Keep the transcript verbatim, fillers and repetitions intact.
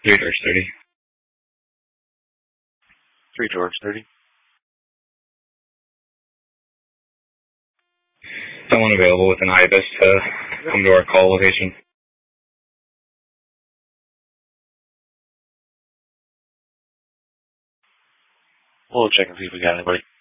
three George thirty. three George thirty. Someone available with an IBIS to come to our call location. We'll check and see if we got anybody.